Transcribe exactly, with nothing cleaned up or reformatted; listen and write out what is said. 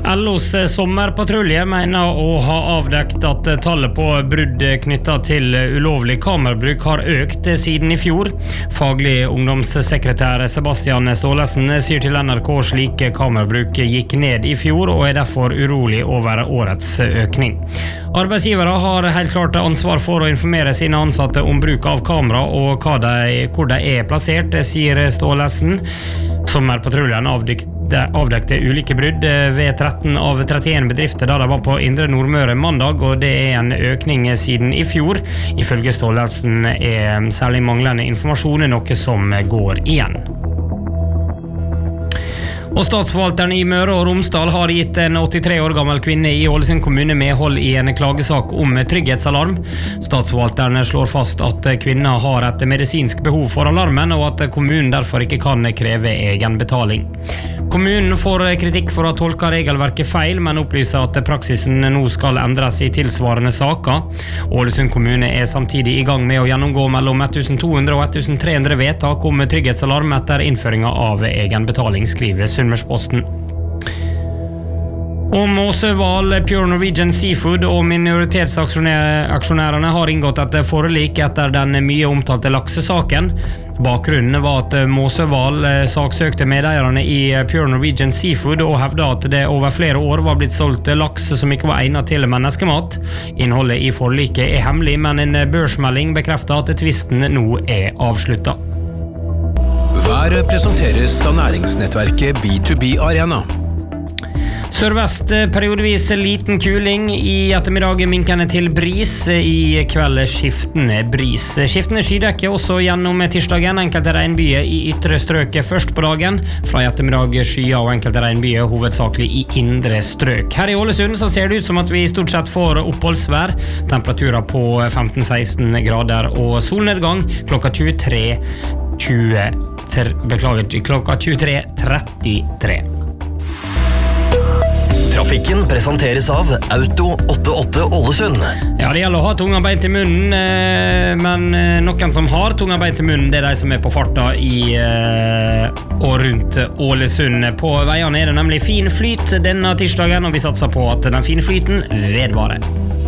L O's sommerpatrulje mener å ha avdekt at tallet på brudd knyttet til ulovlig kamerabruk har økt siden i fjor. Faglig ungdomssekretær Sebastian Staalesen sier til N R K slik kamerabruk gikk ned i fjor, og er derfor urolig over årets økning. Arbeidsgivere har helt klart ansvar for å informere sine ansatte om bruk av kamera og hva de, hvor de er plassert, sier Staalesen. Sommerpatruljen avdekte, avdekte ulike brudd ved tretten av trettien bedrifter da de var på Indre Nordmøre mandag, og det er en økning siden i fjor. Ifølge Staalesen er særlig manglende informasjon noe som går igjen. Og statsforvalteren i Møre og Romsdal har gitt en åttitre år gammel kvinne i Ålesund kommune medhold i en klagesak om trygghetsalarm. Statsforvalteren slår fast at kvinna har et medisinsk behov for alarmen, og at kommunen derfor ikke kan kreve egenbetaling. Kommunen får kritikk for å tolke regelverket feil, men opplyser at praksisen nå skal endres i tilsvarende saker. Ålesund kommune er samtidig i gang med å gjennomgå mellom to hundre og tre hundre vedtak om trygghetsalarm etter innføringen av egenbetaling, skriver Sunnmørsposten. Og Måsøval, Pure Norwegian Seafood og minoritetsaksjonærene har inngått et forlik etter den mye omtalte laksesaken. Bakgrunnen var at Måsøval saksøkte medeierne i Pure Norwegian Seafood og hevdet at det over flere år var blitt solgt laks som ikke var egnet til menneskemat. Innholdet i forliket er hemmelig, men en børsmelding bekrefter at tvisten nå er avsluttet. Været presenteres av næringsnettverket B to B Arena. Sørvest periodevis liten kuling, i ettermiddag minkende til bris, i kveld skiftende bris. Skiftende skydekke også gjennom tirsdagen, enkelte regnbyer i ytre strøk først på dagen. Fra i ettermiddag skyer og enkelte regnbyer hovedsakelig i indre strøk. Her i Ålesund så ser det ut som at vi stort sett får oppholdsvær. Temperaturer på femten seksten grader og solnedgang klokka tjuetre tjue, beklager, klokka tjuetre trettitre. Trafikken presenteres av Auto åttiåtte Ålesund. Ja, det gjelder å ha tunga beint i munnen, men noen som har tunga beint i munnen, det er de som er på farta i og rundt Ålesund. På veiene er det nemlig fin flyt denne tirsdagen, og vi satser på at den fine flyten vedvarer.